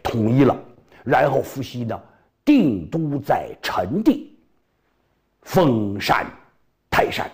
统一了，然后伏羲呢定都在陈地，封禅泰山。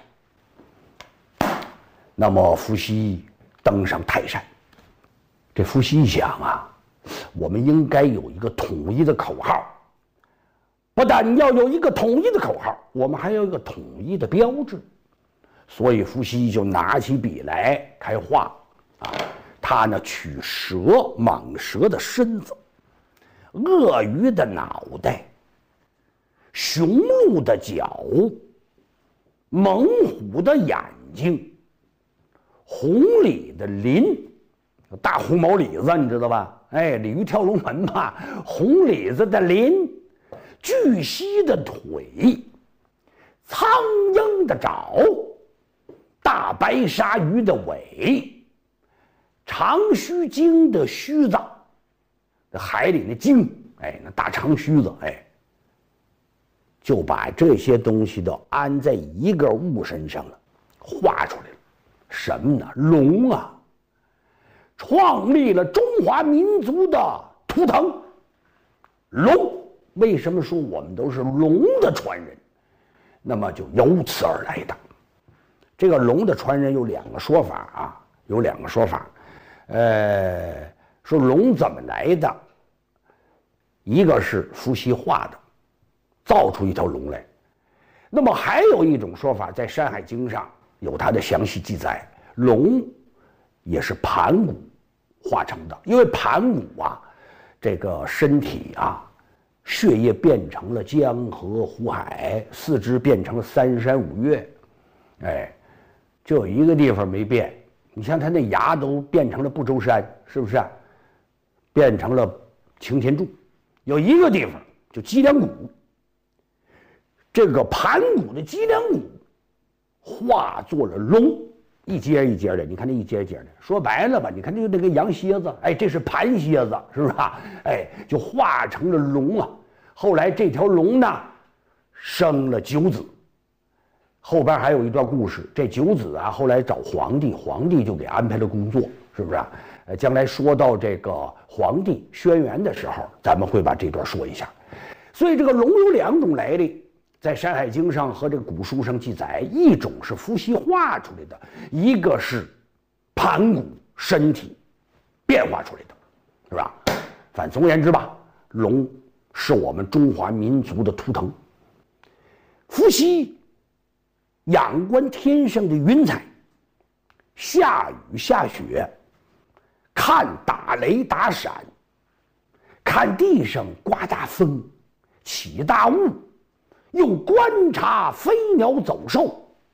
那么伏羲登上泰山，这伏羲一想啊，我们应该有一个统一的口号。不但要有一个统一的口号，我们还要有一个统一的标志。所以伏羲就拿起笔来开画啊，他呢取蛇、蟒蛇的身子，鳄鱼的脑袋，雄鹿的角，猛虎的眼睛，红鲤的鳞，大红毛鲤子你知道吧？哎，鲤鱼跳龙门嘛，红鲤子的鳞，巨蜥的腿，苍鹰的爪，大白鲨鱼的尾，长须鲸的须子，这海里那鲸，哎，那大长须子，哎，就把这些东西都安在一个物身上了，画出来了。什么呢？龙啊！创立了中华民族的图腾。龙，为什么说我们都是龙的传人？那么就由此而来的。这个龙的传人有两个说法啊，有两个说法。说龙怎么来的？一个是伏羲画的，造出一条龙来。那么还有一种说法，在《山海经》上有它的详细记载，龙也是盘古画成的。因为盘古啊，这个身体啊，血液变成了江河湖海，四肢变成了三山五岳，哎，就有一个地方没变。你像他那牙都变成了不周山，是不是啊？变成了擎天柱。有一个地方就脊梁骨，这个盘古的脊梁骨化作了龙，一节一节的。你看那一节一节的，说白了吧，你看那个羊蝎子，哎，这是盘蝎子，是不是啊？哎，就化成了龙啊。后来这条龙呢，生了9子。后边还有一段故事，这9子啊，后来找皇帝，皇帝就给安排了工作，是不是啊？将来说到这个皇帝轩辕的时候，咱们会把这段说一下。所以这个龙有2种来历，在《山海经》上和这个古书上记载，一种是伏羲画出来的，一个是盘古身体变化出来的，是吧？反总而言之吧，龙是我们中华民族的图腾。伏羲仰观天上的云彩，下雨下雪，看打雷打闪，看地上刮大风，起大雾，又观察飞鸟走兽，